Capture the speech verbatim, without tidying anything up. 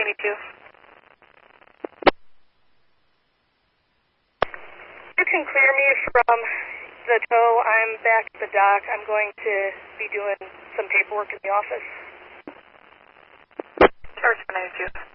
eighty-two. You can clear me from the tow. I'm back at the dock. I'm going to be doing some paperwork in the office. Tower seven eighty-two.